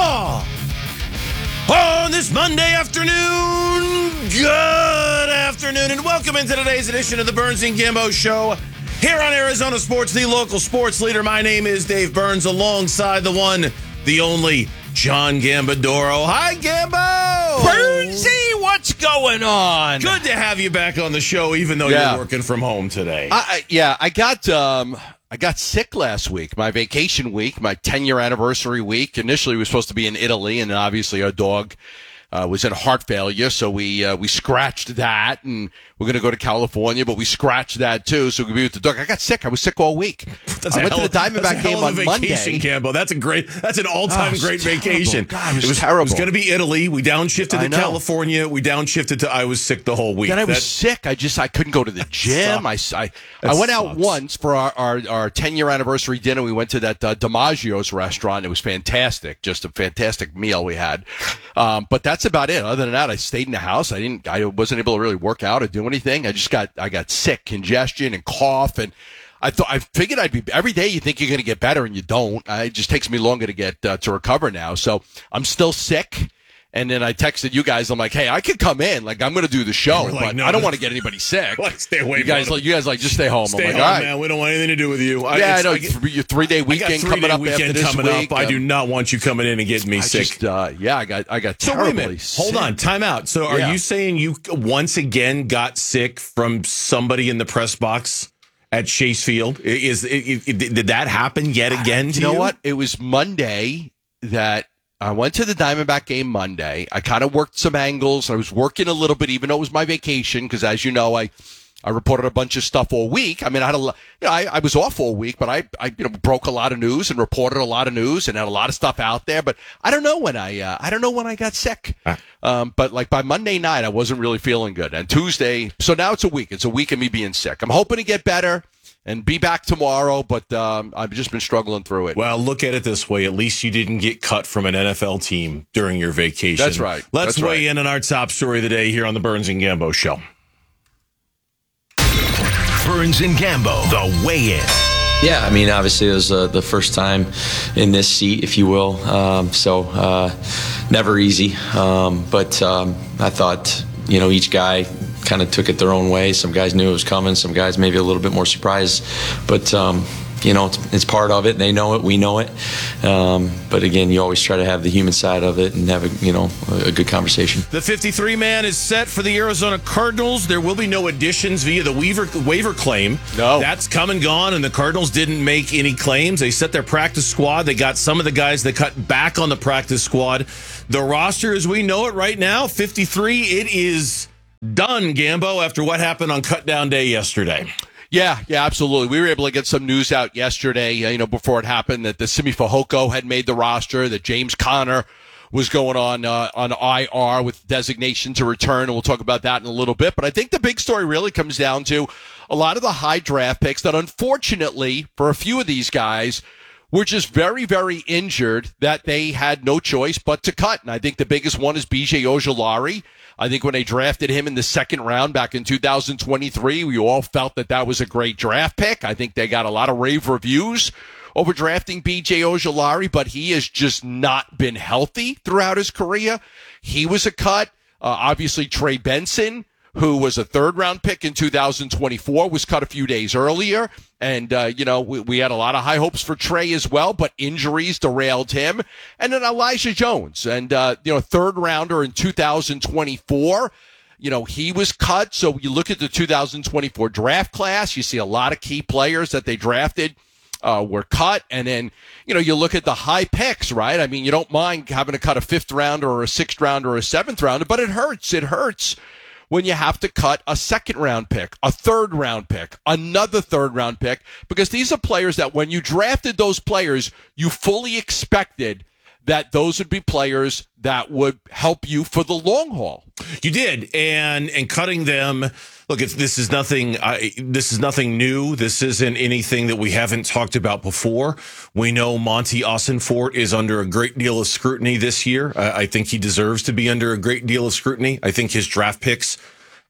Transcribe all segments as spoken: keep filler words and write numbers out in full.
Oh! On this Monday afternoon, good afternoon, and welcome into today's edition of the Burns and Gambo Show here on Arizona Sports, the local sports leader. My name is Dave Burns, alongside the one, the only, John Gambadoro. Hi, Gambo! Burnsy, what's going on? Good to have you back on the show, even though yeah. you're working from home today. I, I, yeah, I got um, I got sick last week, my vacation week, my ten-year anniversary week. Initially, we were supposed to be in Italy, and obviously our dog uh, was in heart failure, so we uh, we scratched that, and we're going to go to California, but we scratched that too, so we could be with the dog. I got sick. I was sick all week. That's I went to the Diamondback game on vacation, Monday. Campbell. That's a great. That's an all-time oh, great terrible. vacation. God, it was, it was terrible. It was going to be Italy. We downshifted I to know. California. We downshifted to. I was sick the whole week. Then I was that, sick. I just I couldn't go to the gym. I, I, I went out sucks. once for our, our, our ten-year anniversary dinner. We went to that uh, DiMaggio's restaurant. It was fantastic. Just a fantastic meal we had. Um, but that's about it. Other than that, I stayed in the house. I didn't. I wasn't able to really work out or do anything. I just got I got sick, congestion and cough, and I thought I figured I'd be every day. You think you're going to get better, and you don't. I, it just takes me longer to get uh, to recover now. So I'm still sick. And then I texted you guys. I'm like, hey, I could come in. Like, I'm going to do the show, like, but no, I don't no. want to get anybody sick. Like, stay away. You guys, from like, you guys, like, just stay home. Stay I'm like, home, all right. man. We don't want anything to do with you. I, Yeah, I know. I get, your three-day weekend three coming day up weekend after this coming week. up. I Um, do not want you coming in and getting me I sick. Just, uh, yeah, I got, I got So terribly wait a minute. sick. Hold on. Time out. So are Yeah. you saying you once again got sick from somebody in the press box at Chase Field? Is, is, is did that happen yet again to You you? know what? It was Monday that I went to the Diamondback game Monday. I kind of worked some angles. I was working a little bit, even though it was my vacation, because as you know, I, I reported a bunch of stuff all week. I mean, I had a, you know, I, I was off all week, but I, I, you know, broke a lot of news and reported a lot of news and had a lot of stuff out there. But I don't know when I, uh, I don't know when I got sick. Ah. Um, but like by Monday night, I wasn't really feeling good. And Tuesday, so now it's a week. It's a week of me being sick. I'm hoping to get better and be back tomorrow, but um, I've just been struggling through it. Well, look at it this way. At least you didn't get cut from an N F L team during your vacation. That's right. Let's That's weigh right. in on our top story of the day here on the Burns and Gambo Show. Burns and Gambo, the weigh-in. Yeah, I mean, obviously it was uh, the first time in this seat, if you will. Um, so uh, never easy. Um, but um, I thought, you know, each guy kind of took it their own way. Some guys knew it was coming. Some guys maybe a little bit more surprised. But, um, you know, it's, it's part of it. They know it. We know it. Um, but, again, you always try to have the human side of it and have, a, you know, a, a good conversation. The fifty-three man is set for the Arizona Cardinals. There will be no additions via the waiver, waiver claim. No. That's come and gone, and the Cardinals didn't make any claims. They set their practice squad. They got some of the guys they cut back on the practice squad. The roster, as we know it right now, fifty-three, it is done, Gambo, after what happened on Cut Down Day yesterday. Yeah, yeah, absolutely. We were able to get some news out yesterday, you know, before it happened, that the Simi Fehoko had made the roster, that James Conner was going on uh, on I R with designation to return, and we'll talk about that in a little bit. But I think the big story really comes down to a lot of the high draft picks that, unfortunately, for a few of these guys, were just very, very injured that they had no choice but to cut. And I think the biggest one is B J Ojulari. I think when they drafted him in the second round back in two thousand twenty-three, we all felt that that was a great draft pick. I think they got a lot of rave reviews over drafting B J Ojulari, but he has just not been healthy throughout his career. He was a cut. Uh, obviously, Trey Benson, who was a third-round pick in two thousand twenty-four, was cut a few days earlier. And, uh, you know, we, we had a lot of high hopes for Trey as well, but injuries derailed him. And then Elijah Jones, and, uh, you know, third-rounder in two thousand twenty-four. You know, he was cut. So you look at the two thousand twenty-four draft class, you see a lot of key players that they drafted uh, were cut. And then, you know, you look at the high picks, right? I mean, you don't mind having to cut a fifth-rounder or a sixth-rounder or a seventh-rounder, but it hurts. It hurts when you have to cut a second-round pick, a third-round pick, another third-round pick, because these are players that when you drafted those players, you fully expected that those would be players that would help you for the long haul. You did, and and cutting them. Look, it's, this is nothing. I, this is nothing new. This isn't anything that we haven't talked about before. We know Monty Ossenfort is under a great deal of scrutiny this year. I, I think he deserves to be under a great deal of scrutiny. I think his draft picks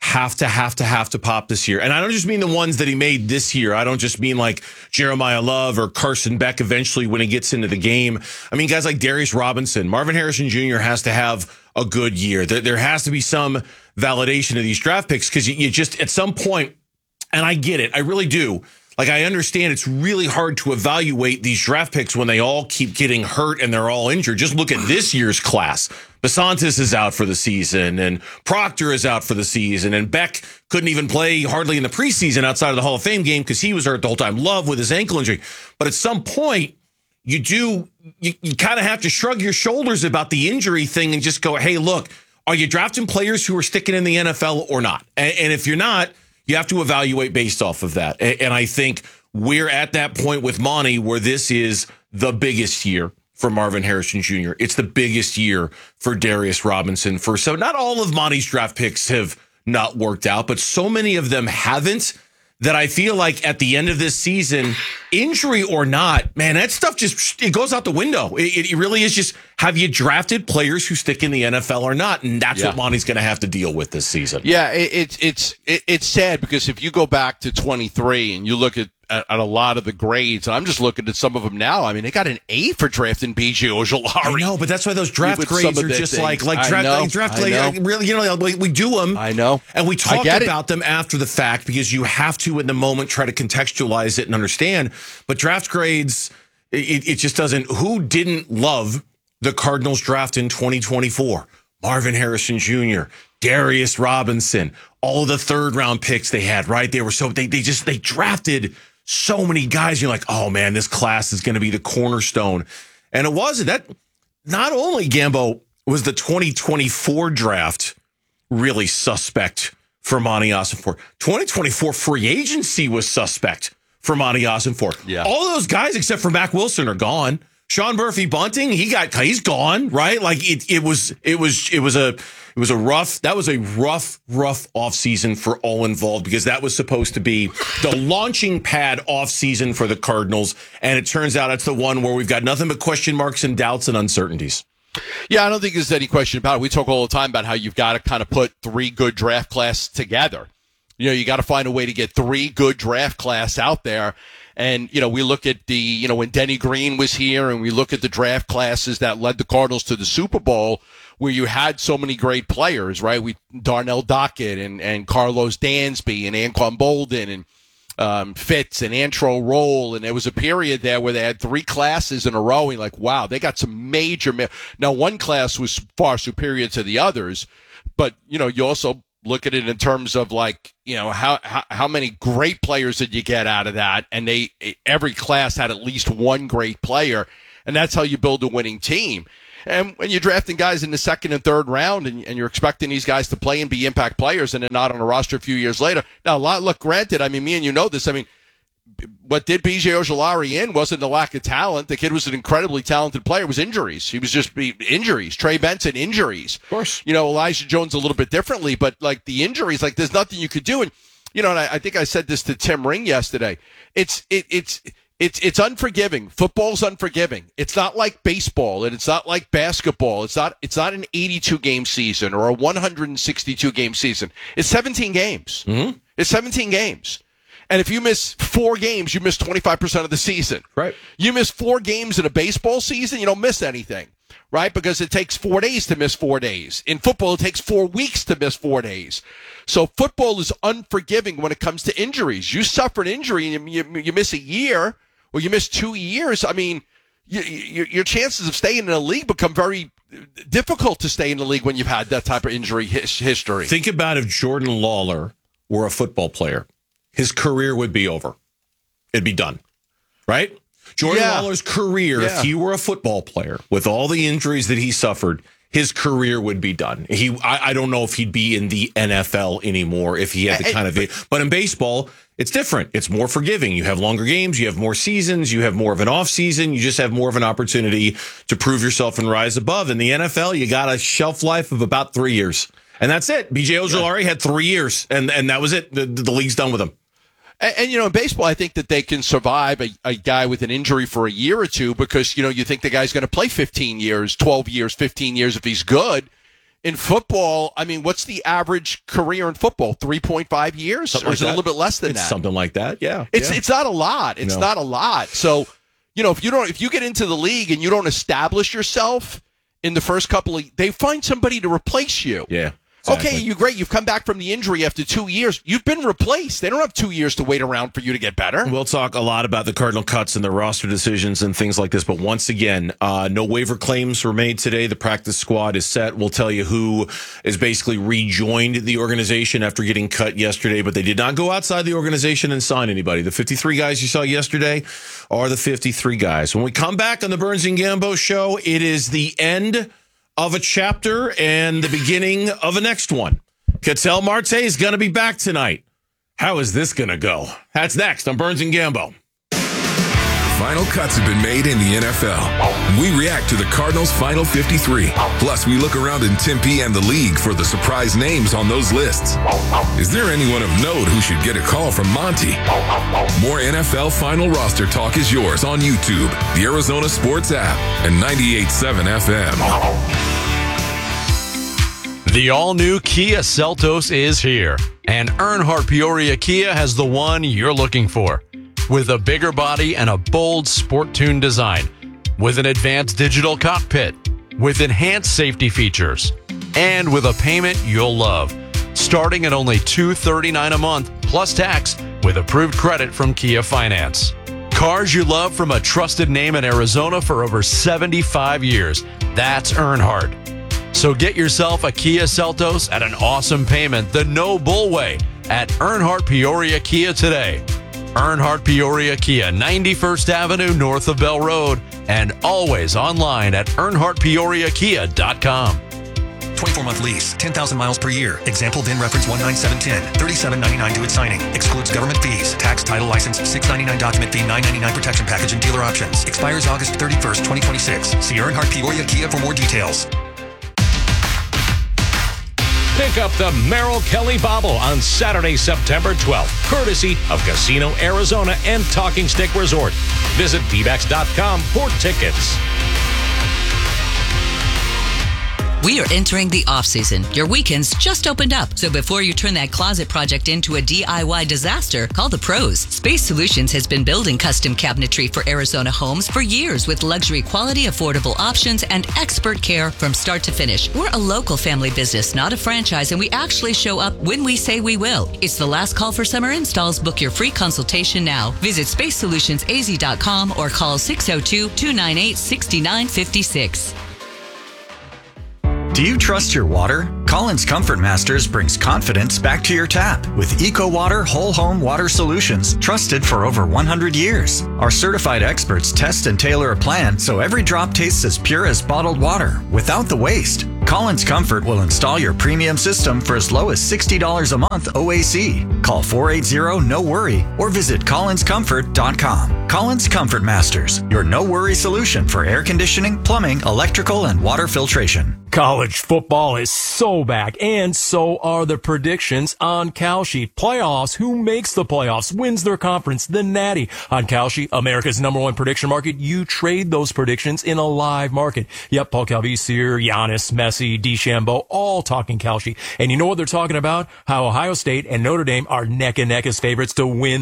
have to, have to, have to pop this year. And I don't just mean the ones that he made this year. I don't just mean like Jeremiah Love or Carson Beck eventually when he gets into the game. I mean, guys like Darius Robinson, Marvin Harrison Junior has to have a good year. There, there has to be some validation of these draft picks because you, you just, at some point, and I get it, I really do. Like, I understand it's really hard to evaluate these draft picks when they all keep getting hurt and they're all injured. Just look at this year's class. Basantis is out for the season, and Proctor is out for the season, and Beck couldn't even play hardly in the preseason outside of the Hall of Fame game because he was hurt the whole time. Love with his ankle injury. But at some point, you do, you, you kind of have to shrug your shoulders about the injury thing and just go, hey, look, are you drafting players who are sticking in the N F L or not? And, and if you're not, you have to evaluate based off of that. And I think we're at that point with Monty where this is the biggest year for Marvin Harrison Junior It's the biggest year for Darius Robinson. For so not all of Monty's draft picks have not worked out, but so many of them haven't that I feel like at the end of this season, injury or not, man, that stuff just, it goes out the window. It, it really is just, have you drafted players who stick in the N F L or not? And that's yeah. what Monty's going to have to deal with this season. Yeah, it, it's it's it, it's sad because if you go back to twenty-three and you look at, at, at a lot of the grades, and I'm just looking at some of them now. I mean, they got an A for drafting B J Ojulari. I know, but that's why those draft grades are just things. like, like draft, know, like draft, like, like, really, you know, we, we do them. I know. And we talk about it. them after the fact because you have to, in the moment, try to contextualize it and understand. But draft grades, it, it just doesn't. Who didn't love the Cardinals draft in twenty twenty-four? Marvin Harrison Junior, Darius Robinson, all the third round picks they had, right? They were so, they, they just, they drafted so many guys. You're like, oh man, this class is going to be the cornerstone. And it wasn't. That not only, Gambo, was the twenty twenty-four draft really suspect for Monty Ossenfort. twenty twenty-four free agency was suspect for Monty Ossenfort. Yeah. All those guys except for Mac Wilson are gone. Sean Murphy Bunting, he got he's gone, right? Like it it was it was it was a it was a rough that was a rough rough offseason for all involved because that was supposed to be the launching pad offseason for the Cardinals, and it turns out it's the one where we've got nothing but question marks and doubts and uncertainties. Yeah, I don't think there's any question about it. We talk all the time about how you've got to kind of put three good draft classes together. You know, you got to find a way to get three good draft class out there. And, you know, we look at the, you know, when Denny Green was here and we look at the draft classes that led the Cardinals to the Super Bowl where you had so many great players, right? We Darnell Dockett and, and Carlos Dansby and Anquan Bolden and um, Fitz and Antro Roll. And there was a period there where they had three classes in a row. And like, wow, they got some major. Ma- now, one class was far superior to the others, but, you know, you also look at it in terms of like, you know, how, how how many great players did you get out of that? And they every class had at least one great player, and that's how you build a winning team. And when you're drafting guys in the second and third round, and, and you're expecting these guys to play and be impact players, and they're not on a roster a few years later. Now, a lot, look, granted, I mean, me and you know this. I mean, what did B J Ojulari in wasn't the lack of talent. The kid was an incredibly talented player. It was injuries. He was just be, injuries. Trey Benson, injuries. Of course. You know, Elijah Jones a little bit differently, but like the injuries, like there's nothing you could do. And, you know, and I, I think I said this to Tim Ring yesterday. It's, it, it's, it's, it's unforgiving. Football's unforgiving. It's not like baseball and it's not like basketball. It's not, it's not an eighty-two game season or a one hundred sixty-two game season. It's seventeen games. Mm-hmm. It's seventeen games. And if you miss four games, you miss twenty-five percent of the season. Right. You miss four games in a baseball season, you don't miss anything, right? Because it takes four days to miss four days. In football, it takes four weeks to miss four days. So football is unforgiving when it comes to injuries. You suffer an injury and you, you, you miss a year or you miss two years. I mean, you, you, your chances of staying in the league become very difficult to stay in the league when you've had that type of injury his, history. Think about if Jordan Lawler were a football player. His career would be over. It'd be done, right? Jordan yeah. Lawler's career, yeah. if he were a football player, with all the injuries that he suffered, his career would be done. He, I, I don't know if he'd be in the N F L anymore if he had the kind of. But, but in baseball, it's different. It's more forgiving. You have longer games. You have more seasons. You have more of an off season. You just have more of an opportunity to prove yourself and rise above. In the N F L, you got a shelf life of about three years, and that's it. B J Ojulari yeah. had three years, and and that was it. The, the league's done with him. And, and, you know, in baseball, I think that they can survive a, a guy with an injury for a year or two because, you know, you think the guy's going to play fifteen years, twelve years, fifteen years if he's good. in football, I mean, what's the average career in football? three point five years? Something or like is it a that. little bit less than It's that? something like that, yeah. It's yeah. it's not a lot. It's No. not a lot. So, you know, if you don't, if you get into the league and you don't establish yourself in the first couple of, they find somebody to replace you. Yeah. Okay, exactly. you great. You've come back from the injury after two years. You've been replaced. They don't have two years to wait around for you to get better. We'll talk a lot about the Cardinal cuts and the roster decisions and things like this. But once again, uh, no waiver claims were made today. The practice squad is set. We'll tell you who is basically rejoined the organization after getting cut yesterday. But they did not go outside the organization and sign anybody. The fifty-three guys you saw yesterday are the fifty-three guys. When we come back on the Burns and Gambo show, it is the end of a chapter and the beginning of a next one. Ketel Marte is going to be back tonight. How is this going to go? That's next on Burns and Gambo. Final cuts have been made in the N F L. We react to the Cardinals' final fifty-three. Plus, we look around in Tempe and the league for the surprise names on those lists. Is there anyone of note who should get a call from Monty? More N F L final roster talk is yours on YouTube, the Arizona Sports app, and ninety-eight point seven F M. The all-new Kia Seltos is here, and Earnhardt Peoria Kia has the one you're looking for. With a bigger body and a bold sport-tuned design, with an advanced digital cockpit, with enhanced safety features, and with a payment you'll love. Starting at only two hundred thirty-nine dollars a month, plus tax, with approved credit from Kia Finance. Cars you love from a trusted name in Arizona for over seventy-five years. That's Earnhardt. So get yourself a Kia Seltos at an awesome payment the no bull way at Earnhardt Peoria Kia today. Earnhardt Peoria Kia, ninety-first Avenue north of Bell Road, and always online at earnhardt peoria kia dot com. twenty-four month lease, ten thousand miles per year. Example V I N reference one nine seven one zero, thirty-seven ninety-nine to its signing. Excludes government fees, tax, title, license, six ninety-nine document fee, nine ninety-nine protection package, and dealer options. Expires August thirty-first, twenty twenty-six. See Earnhardt Peoria Kia for more details. Pick up the Merrill Kelly Bobble on Saturday, September twelfth, courtesy of Casino Arizona and Talking Stick Resort. Visit D backs dot com for tickets. We are entering the off-season. Your weekends just opened up. So before you turn that closet project into a D I Y disaster, call the pros. Space Solutions has been building custom cabinetry for Arizona homes for years with luxury quality, affordable options, and expert care from start to finish. We're a local family business, not a franchise, and we actually show up when we say we will. It's the last call for summer installs. Book your free consultation now. Visit space solutions a z dot com or call six oh two, two nine eight, six nine five six. Do you trust your water? Collins Comfort Masters brings confidence back to your tap with EcoWater Whole Home Water Solutions, trusted for over one hundred years. Our certified experts test and tailor a plan so every drop tastes as pure as bottled water without the waste. Collins Comfort will install your premium system for as low as sixty dollars a month O A C. Call four eight zero, no worry or visit collins comfort dot com. Collins Comfort Masters, your no-worry solution for air conditioning, plumbing, electrical, and water filtration. College football is so back, and so are the predictions on Kalshi. Playoffs, who makes the playoffs, wins their conference, the Natty. On Kalshi, America's number one prediction market, you trade those predictions in a live market. Yep, Paul Calvisier, Giannis, Messi, DeChambeau, all talking Kalshi. And you know what they're talking about? How Ohio State and Notre Dame are neck and neck as favorites to win